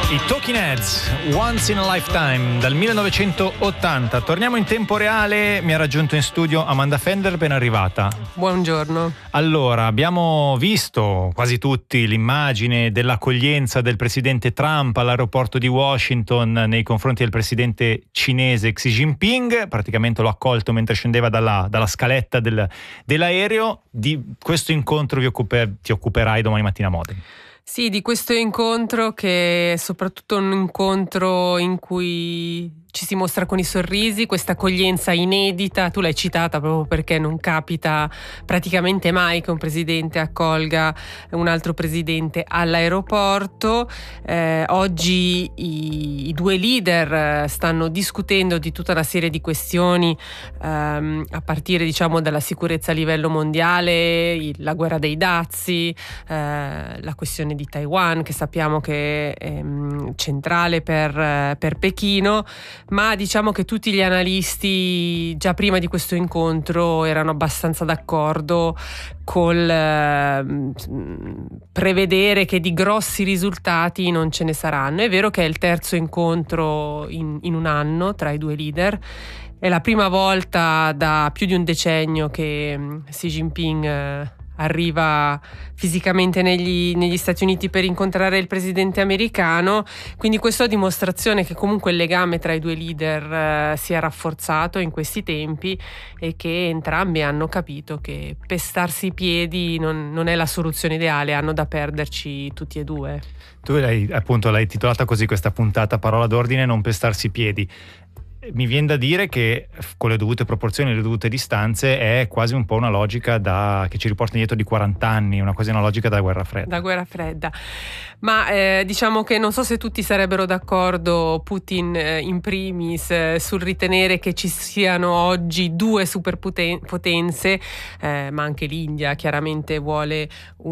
I Talking Heads, Once in a Lifetime, dal 1980. Torniamo in tempo reale, mi ha raggiunto in studio Amanda Fender, ben arrivata. Buongiorno. Allora, abbiamo visto quasi tutti l'immagine dell'accoglienza del presidente Trump all'aeroporto di Washington nei confronti del presidente cinese Xi Jinping, praticamente l'ho accolto mentre scendeva dalla scaletta dell'aereo. Di questo incontro ti occuperai domani mattina a Modem. Sì, di questo incontro, che è soprattutto un incontro in cui ci si mostra con i sorrisi, questa accoglienza inedita. Tu l'hai citata proprio perché non capita praticamente mai che un presidente accolga un altro presidente all'aeroporto. Oggi i due leader stanno discutendo di tutta una serie di questioni, a partire diciamo dalla sicurezza a livello mondiale, la guerra dei dazi, la questione di Taiwan, che sappiamo che è centrale per Pechino. Ma diciamo che tutti gli analisti già prima di questo incontro erano abbastanza d'accordo col prevedere che di grossi risultati non ce ne saranno. È vero che è il terzo incontro in un anno tra i due leader. È la prima volta da più di un decennio che Xi Jinping arriva fisicamente negli Stati Uniti per incontrare il presidente americano, quindi questo è dimostrazione che comunque il legame tra i due leader si è rafforzato in questi tempi e che entrambi hanno capito che pestarsi i piedi non è la soluzione ideale, hanno da perderci tutti e due. Tu l'hai titolata così questa puntata, parola d'ordine, non pestarsi i piedi. Mi viene da dire che con le dovute proporzioni e le dovute distanze è quasi un po' una logica che ci riporta indietro di 40 anni, una logica da guerra fredda. Da guerra fredda. Ma diciamo che non so se tutti sarebbero d'accordo, Putin in primis, sul ritenere che ci siano oggi due superpotenze, ma anche l'India chiaramente vuole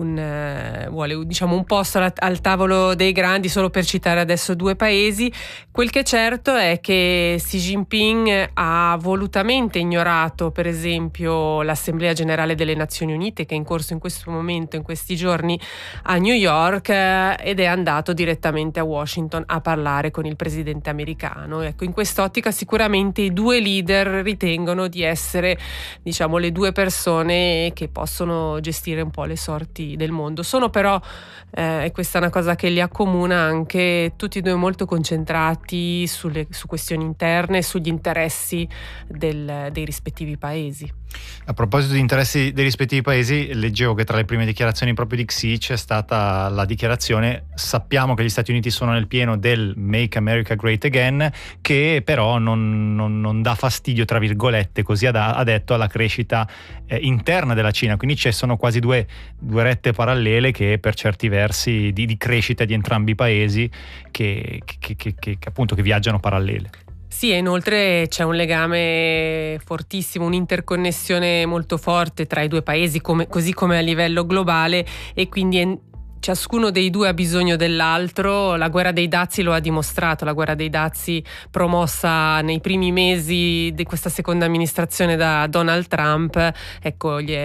diciamo un posto al tavolo dei grandi, solo per citare adesso due paesi. Quel che è certo è che Xi Jinping ha volutamente ignorato per esempio l'Assemblea Generale delle Nazioni Unite, che è in corso in questo momento, in questi giorni a New York, ed è andato direttamente a Washington a parlare con il presidente americano. Ecco, in quest'ottica sicuramente i due leader ritengono di essere, diciamo, le due persone che possono gestire un po' le sorti del mondo. Sono però, e questa è una cosa che li accomuna, anche tutti e due molto concentrati su questioni interne, sugli interessi dei rispettivi paesi. A proposito di interessi dei rispettivi paesi, leggevo che tra le prime dichiarazioni proprio di Xi c'è stata la dichiarazione: sappiamo che gli Stati Uniti sono nel pieno del Make America Great Again, che però non dà fastidio, tra virgolette, così ha detto, alla crescita interna della Cina. Quindi sono quasi due rette parallele che per certi versi di crescita di entrambi i paesi che appunto che viaggiano parallele. Sì, e inoltre c'è un legame fortissimo, un'interconnessione molto forte tra i due paesi, così come a livello globale, e quindi ciascuno dei due ha bisogno dell'altro. La guerra dei dazi lo ha dimostrato, la guerra dei dazi promossa nei primi mesi di questa seconda amministrazione da Donald Trump, ecco, gli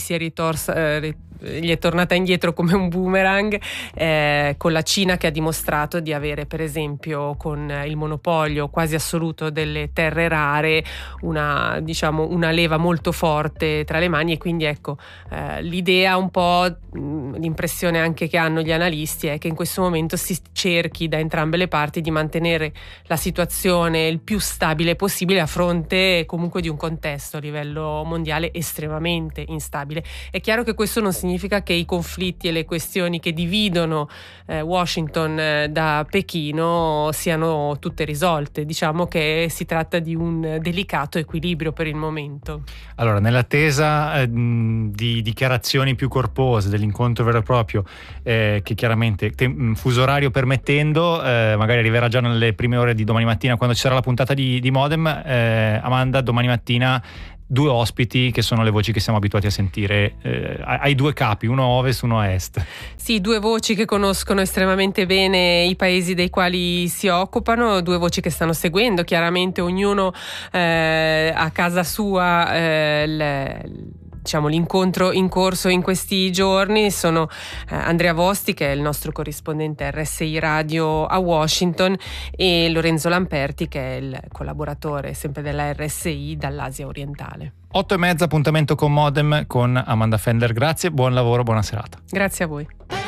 è tornata indietro come un boomerang, con la Cina che ha dimostrato di avere, per esempio, con il monopolio quasi assoluto delle terre rare, una leva molto forte tra le mani. E quindi ecco, l'idea, un po' l'impressione anche che hanno gli analisti è che in questo momento si cerchi da entrambe le parti di mantenere la situazione il più stabile possibile, a fronte comunque di un contesto a livello mondiale estremamente instabile. È chiaro che questo non significa che i conflitti e le questioni che dividono Washington da Pechino siano tutte risolte. Diciamo che si tratta di un delicato equilibrio per il momento. Allora, nell'attesa di dichiarazioni più corpose dell'incontro vero e proprio, che chiaramente fuso orario permettendo, magari arriverà già nelle prime ore di domani mattina, quando ci sarà la puntata di Modem. Amanda, domani mattina due ospiti che sono le voci che siamo abituati a sentire, ai due capi, uno a ovest, uno a est. Sì, due voci che conoscono estremamente bene i paesi dei quali si occupano, due voci che stanno seguendo chiaramente ognuno a casa sua diciamo, l'incontro in corso in questi giorni sono Andrea Vosti, che è il nostro corrispondente RSI Radio a Washington, e Lorenzo Lamperti, che è il collaboratore sempre della RSI dall'Asia orientale. 8:30 appuntamento con Modem con Amanda Fender. Grazie, buon lavoro, buona serata. Grazie a voi.